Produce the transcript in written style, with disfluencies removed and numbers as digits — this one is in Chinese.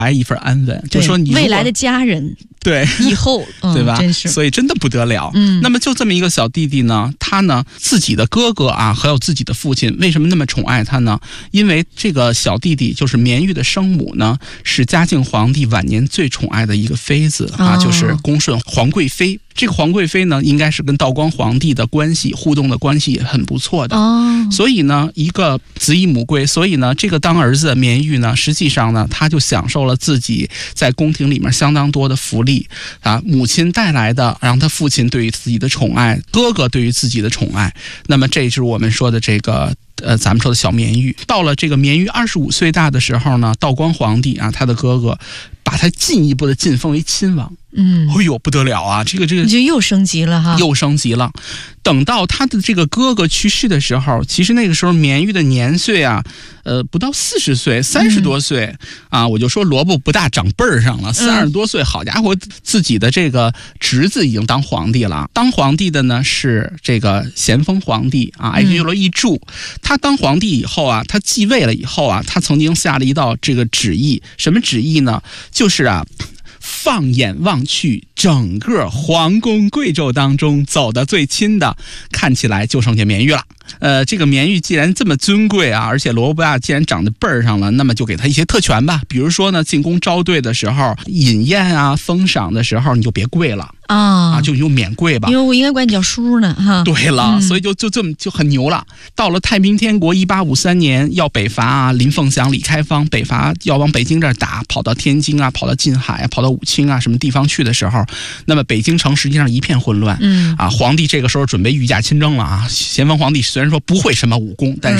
一份安稳，就说你未来的家人， 对以后对吧？ 真是， 所以真的不得了。那么就这么一个小弟弟呢，他呢自己的哥哥啊，还有自己的父亲，为什么那么宠爱他呢？因为这个小弟弟就是绵玉的生母呢，是嘉靖皇帝晚年最宠爱的一个妃子啊，就是恭顺皇贵妃。这个皇贵妃呢，应该是跟道光皇帝的关系互动的关系也很不错的，所以呢，一个子以母贵，所以呢，这个当儿子的绵玉呢，实际上呢，他就享受了自己在宫廷里面相当多的福利啊，母亲带来的，让他父亲对于自己的宠爱，哥哥对于自己的宠爱，那么这就是我们说的这个。咱们说的小绵玉，到了这个绵玉25岁大的时候呢，道光皇帝啊，他的哥哥把他进一步的晋封为亲王。哎呦，不得了啊！这个就又升级了哈， 又升级了。等到他的这个哥哥去世的时候，其实那个时候绵玉的年岁啊，不到40岁，30多岁啊，我就说萝卜不大长辈儿上了，30多岁，好家伙，自己的这个侄子已经当皇帝了。当皇帝的呢是这个咸丰皇帝啊，爱新觉罗奕柱。他当皇帝以后啊，他继位了以后啊，他曾经下了一道这个旨意，什么旨意呢？就是啊。放眼望去，整个皇宫贵胄当中走得最亲的，看起来就剩下绵玉了。这个绵玉既然这么尊贵啊，而且萝卜既然长在辈儿上了，那么就给他一些特权吧。比如说呢，进宫招对的时候，饮宴啊、封赏的时候，你就别跪了就免跪吧。 因为我应该管你叫叔呢哈。 对了，所以就这么就很牛了。到了太平天国1853年，要北伐啊，林凤祥、李开芳北伐要往北京这儿打，跑到天津啊，跑到晋海啊，跑到武清啊什么地方去的时候，那么北京城实际上一片混乱。皇帝这个时候准备御驾亲征了啊。咸丰皇帝虽然说不会什么武功，但是